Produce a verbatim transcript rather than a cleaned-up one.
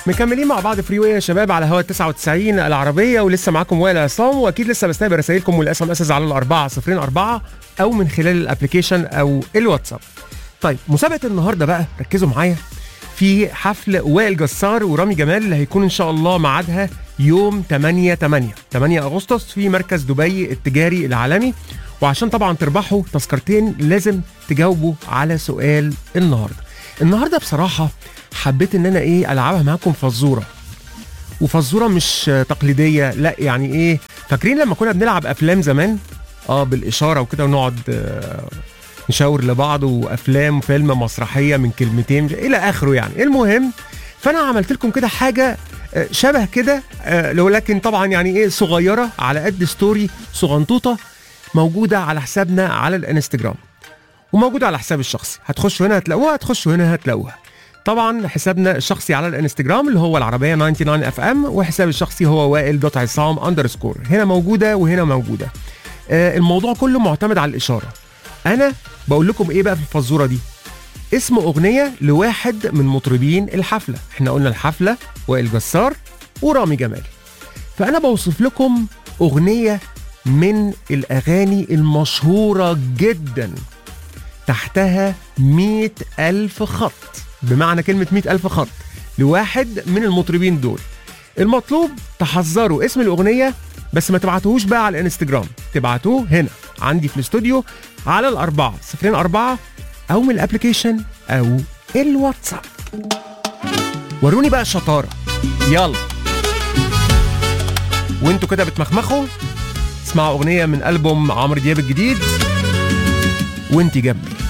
مكملين مع بعض فري واي يا شباب على هوا تسعة وتسعين العربيه، ولسه معاكم وائل عصام، واكيد لسه بستقبل رسائلكم والاس ام اس على الأربعة صفرين أربعة او من خلال الابلكيشن او الواتساب. طيب مسابقه النهارده بقى ركزوا معايا في حفل وائل جسار ورامي جمال اللي هيكون ان شاء الله ميعادها يوم ثمانية أغسطس في مركز دبي التجاري العالمي. وعشان طبعا تربحوا تذكرتين لازم تجاوبوا على سؤال النهارده. النهارده بصراحه حبيت ان انا ايه العبها معاكم فزوره، وفزوره مش تقليديه، لا يعني ايه، فاكرين لما كنا بنلعب افلام زمان اه بالاشاره وكده ونقعد آه نشاور لبعض، وافلام فيلم مسرحيه من كلمتين الى اخره يعني. المهم فانا عملت لكم كده حاجه شبه كده، ولكن طبعا يعني ايه صغيره على قد ستوري صغنطوطه، موجوده على حسابنا على الانستجرام وموجوده على حسابي الشخصي. هتخشوا هنا هتلاقوها، هتخشوا هنا هتلاقوها. طبعا حسابنا الشخصي على الانستجرام اللي هو العربيه تسعة وتسعين اف ام، وحسابي الشخصي هو وائل دوت عصام اندرسكور. هنا موجوده وهنا موجوده. آه الموضوع كله معتمد على الاشاره. انا بقول لكم ايه بقى في الفزوره دي؟ اسم اغنيه لواحد من مطربين الحفله. احنا قلنا الحفله وائل جسار ورامي جمال، فانا بوصف لكم اغنيه من الاغاني المشهوره جدا تحتها مئة ألف خط، بمعنى كلمة مئة ألف خط لواحد من المطربين دول. المطلوب تحذروا اسم الأغنية، بس ما تبعتوهوش بقى على الانستجرام، تبعتوه هنا عندي في الاستوديو على الأربعة صفرين أربعة أو من الابليكيشن أو الواتساب. وروني بقى الشطارة، يلا وانتوا كده بتمخمخوا اسمعوا أغنية من ألبوم عمرو دياب الجديد وانتي جنبي.